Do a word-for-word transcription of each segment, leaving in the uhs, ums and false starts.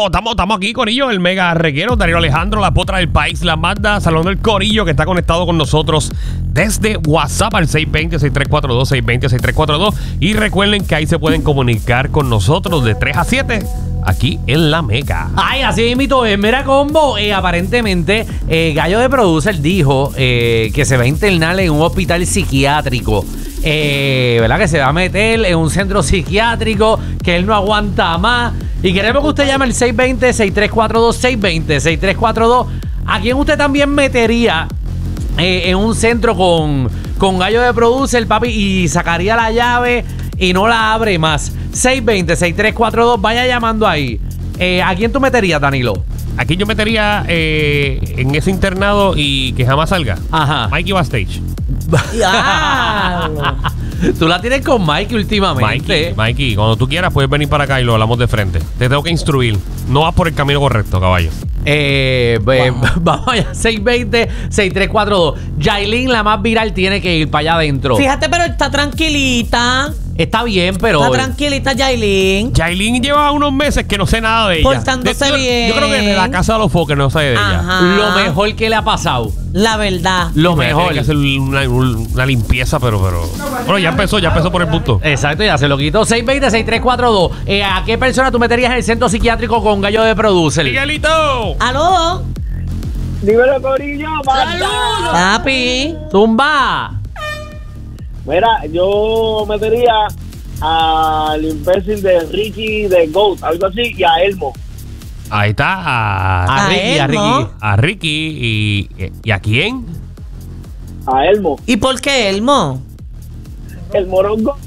estamos, estamos aquí, Corillo, el mega reguero, Danilo Alejandro, la potra del país, la Magda, Salón del Corillo, que está conectado con nosotros desde WhatsApp al seis dos cero, seis tres cuatro dos, seis dos cero, seis tres cuatro dos. Y recuerden que ahí se pueden comunicar con nosotros de tres a siete, aquí en la Mega. Ay, así mismito es. Mira, combo, eh, aparentemente, eh, Gallo de Producer dijo eh, que se va a internar en un hospital psiquiátrico. Eh, ¿Verdad? Que se va a meter en un centro psiquiátrico, que él no aguanta más. Y queremos que usted llame al seis dos cero, seis tres cuatro dos, seis dos cero, seis tres cuatro dos. ¿A quién usted también metería eh, en un centro con, con Gallo de Producer, papi, y sacaría la llave y no la abre más? seis dos cero, seis tres cuatro dos, vaya llamando ahí. Eh, ¿A quién tú meterías, Danilo? Aquí yo metería eh, en ese internado y que jamás salga. Ajá. Mikey Backstage. Tú la tienes con Mikey últimamente. Mikey, Mikey, cuando tú quieras puedes venir para acá y lo hablamos de frente. Te tengo que instruir. No vas por el camino correcto, caballo. Eh, pues, wow. Vamos allá, seis dos cero, seis tres cuatro dos. Yailin, la más viral, tiene que ir para allá adentro. Fíjate, pero está tranquilita. Está bien, pero... Está tranquilita Yailin. Yailin lleva unos meses que no sé nada de ella. Portándose de, bien. Yo, yo creo que de la casa de los foques no sé de Ajá. ella. Lo mejor que le ha pasado. La verdad. Lo Tiene mejor. que hacer una, una limpieza, pero, pero... Bueno, ya empezó, ya empezó por el punto. Exacto, ya se lo quitó. seis dos cero, seis tres cuatro dos. Eh, ¿A qué persona tú meterías en el centro psiquiátrico con Gallo de Producer? ¡Miguelito! ¿Aló? Dímelo, Corillo. ¡Saludos! Papi. ¡Zumba! Mira, yo metería al imbécil de Ricky de Goat, algo así, y a Elmo. Ahí está. A, A A Ricky, a él, Ricky. ¿no? a Ricky y, y... ¿A quién? A Elmo. ¿Y por qué Elmo? El morongo.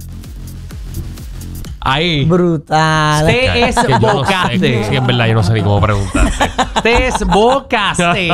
Ahí. Brutal. Te Que yo no sé, esbocaste. sí, en verdad, yo no sé ni cómo preguntar. Te esbocaste.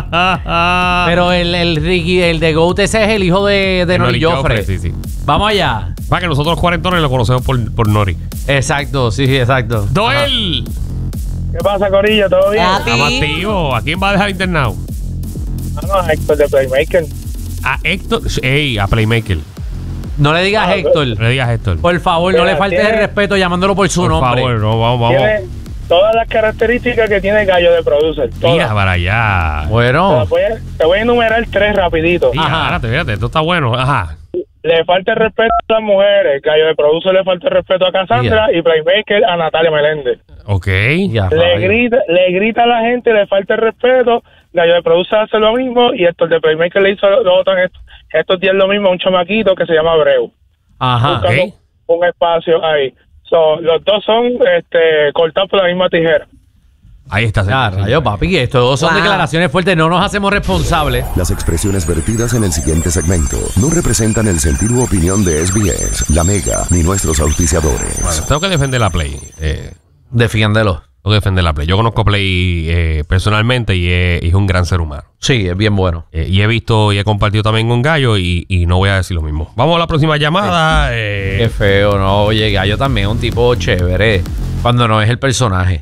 Pero el, el Ricky, el de Goat, ese es el hijo de, de Nori Joffre. Sí, sí. Vamos allá. Para que nosotros los cuarentones lo conocemos por, por Nori. Exacto, sí, sí, exacto. Doel. ¿Qué pasa, Corillo? ¿Todo bien? Papi. Estamos activos. ¿A quién va a dejar internado? No, no, a Héctor de Playmaker. A Héctor. Ey, a Playmaker. No le digas Ah, Héctor. No le digas Héctor. Por favor, no Mira, le faltes tiene- el respeto llamándolo por su Por nombre. favor, no, vamos, vamos. Tiene todas las características que tiene Gallo de Producer. Mira Todas. para allá. Te, Bueno. las voy a, te voy a enumerar tres rapidito. Sí, Ajá. espérate, espérate, esto está bueno. Ajá. Le falta el respeto a las mujeres. Gallo de Producer le falta el respeto a Cassandra y Playmaker a Natalia Meléndez. Ok. Ya, Le rayo. grita, le grita a la gente, le falta el respeto. Gallo de Producer hace lo mismo y Héctor de Playmaker le hizo los otros estos, estos días lo mismo a un chamaquito que se llama Abreu. Ajá. Buscando ok. un espacio ahí. So, los dos son este, cortados por la misma tijera. Ahí está. Ya, señor. rayo, papi, esto son Wow. declaraciones fuertes. No nos hacemos responsables. Las expresiones vertidas en el siguiente segmento no representan el sentido u opinión de S B S, La Mega, ni nuestros auspiciadores. Bueno, tengo que defender la Play. Eh, Defiéndelo. tengo que defender la Play. Yo conozco a Play eh, personalmente y es, y es un gran ser humano. Sí, es bien bueno. Eh, y he visto y he compartido también con Gallo y, y no voy a decir lo mismo. Vamos a la próxima llamada. Qué Eh, feo, ¿no? Oye, Gallo también es un tipo chévere cuando no es el personaje.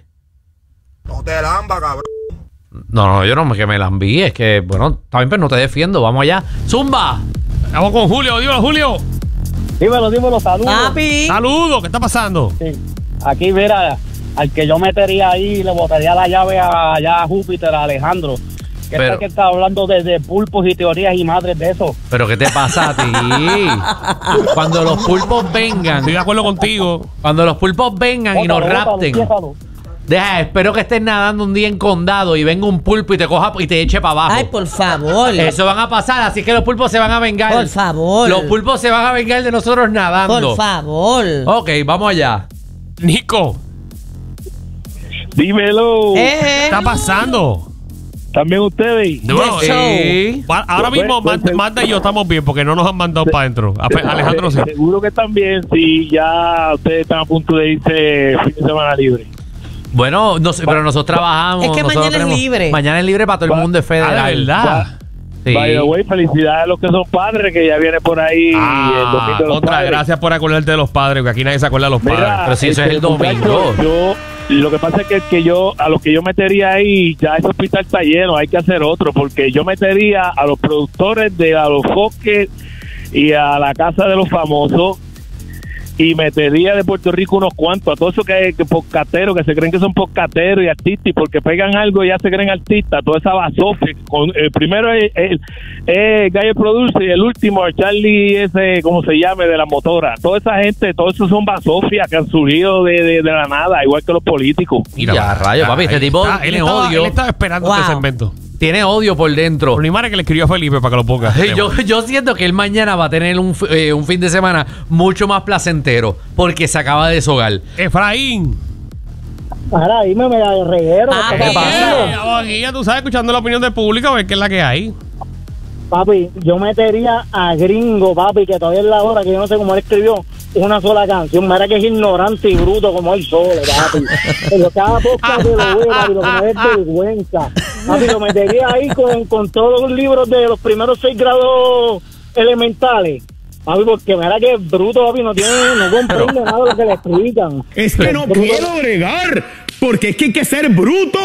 No te lamba, cabrón. No, no, yo no me que me la envíe. Es que, bueno, también pero no te defiendo. Vamos allá. ¡Zumba! vamos con Julio. Dímelo, Julio. Dímelo, dímelo, saludos. Papi. Saludos. ¿Qué está pasando? Sí. Aquí, mira, al que yo metería ahí, le botaría la llave a, allá a Júpiter, a Alejandro. Que Pero- está que está hablando de, de pulpos y teorías y madres de eso. ¿Pero qué te pasa a ti? Cuando los pulpos vengan, Estoy de acuerdo contigo. cuando los pulpos vengan y nos Bótalo, bótalo, rapten. empiézalo. Deja, espero que estés nadando un día en condado y venga un pulpo y te coja y te eche para abajo. Ay, por favor. Eso van a pasar, así que los pulpos se van a vengar. Por favor. Los pulpos se van a vengar de nosotros nadando. Por favor. Ok, vamos allá. Nico, Dímelo. Eh, ¿qué está pasando? También ustedes. Bueno, Yes, eh, show. ahora mismo Pues, pues, Magda y yo estamos bien porque no nos han mandado para adentro. A- Alejandro sí. Seguro que están bien si ya ustedes están a punto de irse fin de semana libre. Bueno, no sé, pero nosotros trabajamos. Es que nosotros mañana es tenemos- libre. Mañana es libre para todo el Va- mundo, es federal. Ah, de verdad. Sí. By the way, felicidades a los que son padres, que ya viene por ahí el Ah, domingo de los otra, padres. gracias por acordarte de los padres, porque aquí nadie se acuerda de los Mira, padres. Pero si eso es el muchacho, domingo. Yo, lo que pasa es que, que yo, a los que yo metería ahí, ya ese hospital está lleno, hay que hacer otro, porque yo metería a los productores de A los Foques y a la Casa de los Famosos y metería de Puerto Rico unos cuantos, a todos esos que, que podcasteros, que se creen que son podcasteros y artistas, y porque pegan algo ya se creen artistas, toda esa basofia. Con, el primero es, es, es Gallo Produce y el último es Charlie, ese, como se llame, de la motora. Toda esa gente, todos esos son basofias que han surgido de, de, de la nada, igual que los políticos. Mira, ya, rayos, papi, este tipo está, tiene él estaba, odio. Él estaba esperando Wow. este segmento. Tiene odio por dentro. Por mi madre que le escribió a Felipe para que lo ponga. Yo, yo siento que él mañana va a tener un, f- eh, un fin de semana mucho más placentero porque se acaba de deshogar. Efraín. Ahora dime, mira, de reguero. Ah, ¿qué ¿qué está pasando? Eh, aquí ya tú sabes, escuchando la opinión del público, a ver qué es la que hay. Papi, yo metería a Gringo, papi, que todavía es la hora que yo no sé cómo él escribió una sola canción. Mira que es ignorante y bruto como él solo, papi. Pero cada podcast que lo ve, papi, lo que me da es vergüenza. Papi, lo metería ahí con, con todos los libros de los primeros seis grados elementales. Papi, porque mira que es bruto, papi, no tiene, no comprende nada de lo que le explican. Es que no Bruto. puedo bregar, porque es que hay que ser bruto.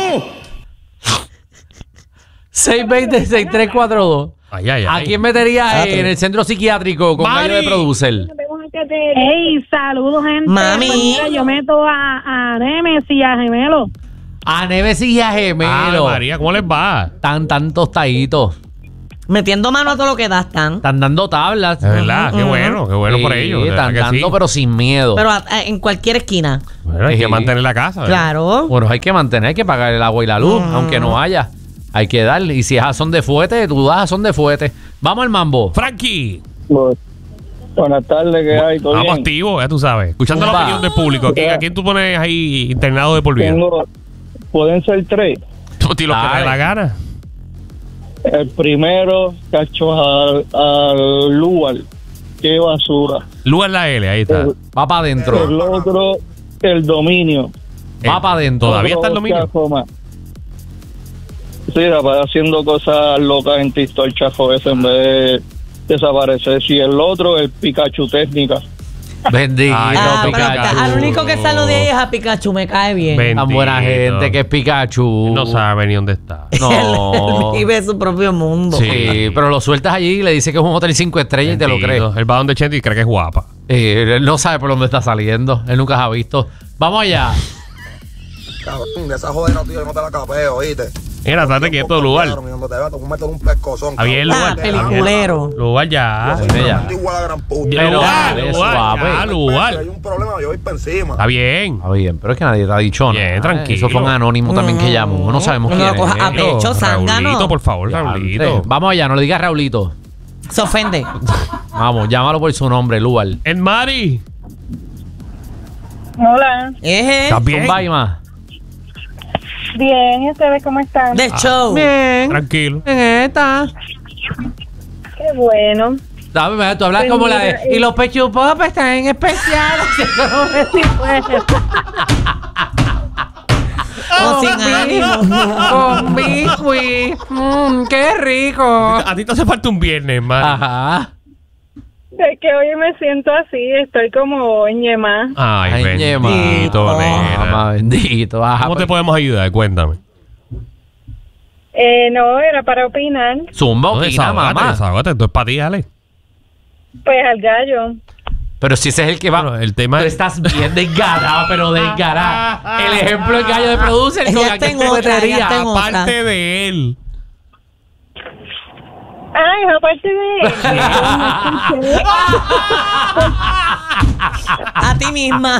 seis dos cero, seis tres cuatro dos. Ay, ay, ay. ¿A quién metería eh, en el centro psiquiátrico con Mari. Gallo de Producer? Hey, saludos, gente. Mami. Pues mira, yo meto a, a Nemesis y a Gemelo. A Neves y a Ay, Gemelo. María, ¿cómo les va? Tan, tan tostaditos. Metiendo mano a todo lo que da están. Están dando tablas. Es verdad, qué bueno, qué bueno por Sí, ellos. de Están verdad que dando, sí. pero sin miedo. Pero a- a- en cualquier esquina. Bueno, hay Sí. que mantener la casa. ¿verdad? Claro. Bueno, hay que mantener, hay que pagar el agua y la luz, aunque no haya. Hay que darle. Y si es a son de fuete, tú das a son de fuete. Vamos al mambo. Frankie. Buenas tardes, ¿qué hay? ¿Todo Vamos bien? activos, ya tú sabes. Escuchando la Zumba. opinión del público. ¿A quién, a quién tú pones ahí internado de por vida? Tengo, pueden ser tres. Tú tienes lo que te dé Dale. la gana. El primero, cacho, al, al Lugar. Qué basura. Luz en la L, ahí está. El, Va para adentro. el otro, el dominio. Va para adentro. Todavía está el dominio. Chafo más. Sí, rapaz, haciendo cosas locas en TikTok, el chafo ese, en vez de desaparecer. Si el otro, el Pikachu técnica. Bendito, Ay, no, Ah, pero Pikachu. al único que saludé de ahí es a Pikachu, me cae bien. Ven. Tan buena Bendito. gente que es Pikachu. No sabe ni dónde está. No. Él vive su propio mundo. Sí, pero lo sueltas allí y le dices que es un hotel cinco estrellas y te lo crees. Bendito. Él va donde Chenty y cree que es guapa. Eh, él no sabe por dónde está saliendo. Él nunca se ha visto. Vamos allá. Cabrón, de esa jodida tío, yo no te la capeo, ¿oíste? Mira, estate quieto, Lugar. Cuando te veo, te voy a meter un pescozón. Está bien, Ah, Lugar. peliculero. Lugar ya. Yo soy Dime ya. una igual a la gran puta. Pero Lugar, dale, Lugar, suave. ya, Lugar. Si hay un problema, yo voy para encima. Está bien. Está bien, pero es que nadie te ha dicho Bien, nada. tranquilo. Eso fue un anónimo también que llamó. No sabemos No quién lo coja a es. pecho, zángano. Raulito, por favor, Ya, Raulito. Vamos allá, no le digas Raulito. Se ofende. Vamos, llámalo por su nombre, Lugar. El Mari. Hola. Eje. ¿Estás bien? Zumba y más. Bien, ¿y ustedes cómo están? De show. Bien. Tranquilo. En esta. Qué bueno. Dame, mira, tú hablas Pues como la mira, de. Y los pechupop están en especial. O sin ánimo. Con biscuit. Mm, ¡Qué rico! A ti te hace falta un viernes, Mari. Ajá. Es que hoy me siento así, estoy como ñema. Ay, Ay, bendito, ñema. nena. Mamá, bendito. Ajá, ¿Cómo te pues, podemos ayudar? Cuéntame. Eh, no, era para opinar. Zumba, No, opina, desahógate, mamá. desahógate. Esto es para ti, dale. Pues al gallo. Pero si ese es el que va. Bueno, el tema Tú es- estás bien desgarado, pero desgarado. El ejemplo del gallo de producer con Ella la está que en te otra, ella metería. está en otra. Aparte de él. Ay, aparte de A ti misma.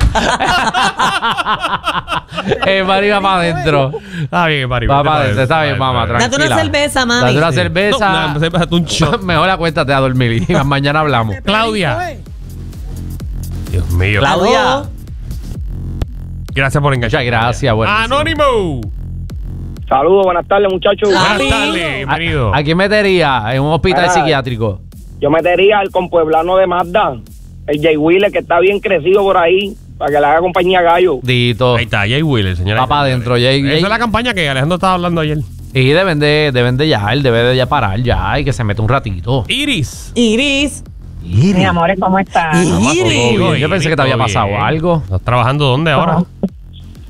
Eh, Mari va para adentro. Está bien, Mari. Va vete para pa' adentro, está bien, Dale, mamá. dale. Date una tranquila. cerveza, mami. Date una Sí. cerveza. No, no, date un shot. Mejor acuéstate a dormir y mañana hablamos. Claudia. Dios mío. Claudia. Gracias por enganchar. Muchas gracias, bueno. Anónimo. Saludos, buenas tardes, muchachos. Buenas Papi. tardes, bienvenido. ¿A, a quién metería en un hospital Ah. psiquiátrico? Yo metería al compueblano de Mazda, el Jay Wheeler, que está bien crecido por ahí, para que le haga compañía a Gallo. Dito. Ahí está, Jay Wheeler, señora. Va para adentro, Jay. Esa Jay. es la campaña que Alejandro estaba hablando ayer. Y deben de, deben de ya, él debe de ya parar ya y que se mete un ratito. Iris. Iris. mis amores, ¿cómo están? Todo Iris. bien. Yo pensé que te había todo pasado bien. algo. ¿Estás trabajando dónde ahora?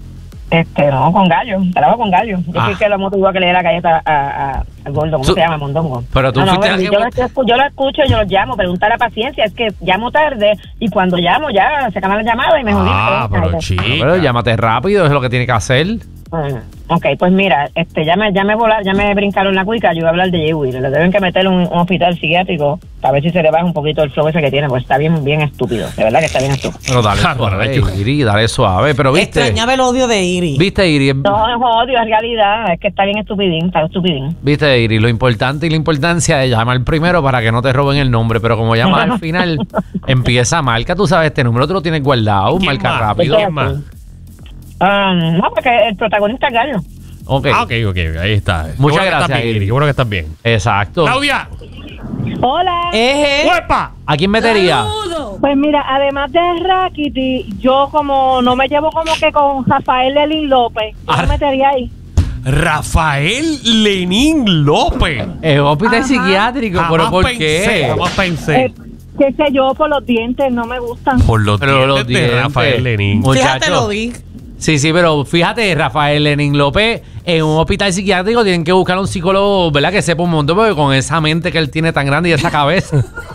Este, no, con Gallo, trabajo con Gallo. Yo Ah. fui que lo motivó a que le dé la galleta a, a- al gordo, ¿cómo Su- se llama? Mondongo. Pero tú No, no, fuiste pero a- yo, lo, escu- yo lo escucho, yo lo llamo, pregunta la paciencia, es que llamo tarde y cuando llamo ya se acaba la llamada y me jodí. Ah, pero chica. Pero llámate rápido, es lo que tiene que hacer. Ah, ok, pues mira, este, ya me, ya me volar, ya me brincaron la cuica, yo iba a hablar de Jay Wheeler. Le deben que meter un, un hospital psiquiátrico para ver si se le baja un poquito el flow ese que tiene, pues está bien, bien estúpido, de verdad que está bien estúpido. Pero dale Ah, suave, bueno, Iri, dale suave. Pero viste, Extrañaba el odio de Iri. viste, Iri, No, es odio, es realidad, es que está bien estupidín, está estupidín. viste, Iri, lo importante y la importancia de llamar primero para que no te roben el nombre. Pero como llamas al final, empieza, marca, tú sabes, este número tú lo tienes guardado, ¿Quién marca más? rápido. ¿Quién más? Ah, no, porque el protagonista es Gallo. Ok, Ah, ok, ok, ahí está. Qué Muchas bueno que gracias, estás bien, Iri. Qué bueno que estás bien. exacto. Claudia. Hola. Eje. ¡Huepa! ¿A quién metería? Pues mira, además de Rakiti, yo como no me llevo como que con Rafael Lelín López, yo Ah. me metería ahí. Rafael Lenín López. Es hospital Ajá. psiquiátrico, pero Jamás ¿por pensé, qué? jamás pensé. Eh, qué sé yo, por los dientes, no me gustan. Por los Pero los dientes de dientes. Rafael Lenín. Muchacho. Fíjate, lo vi. Sí, sí, pero fíjate, Rafael Lenín López, en un hospital psiquiátrico tienen que buscar a un psicólogo, ¿verdad? Que sepa un montón, porque con esa mente que él tiene tan grande y esa cabeza.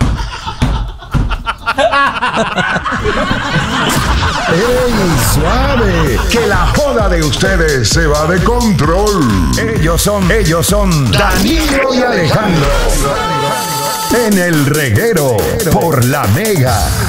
¡Ey, suave! Que la joda de ustedes se va de control. Ellos son, ellos son Danilo y Alejandro. En el reguero por La Mega.